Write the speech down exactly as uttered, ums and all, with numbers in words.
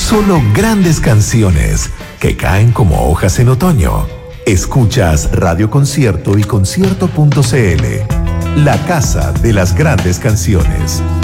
Solo grandes canciones que caen como hojas en otoño. Escuchas Radio Concierto y concierto punto c l, la casa de las grandes canciones.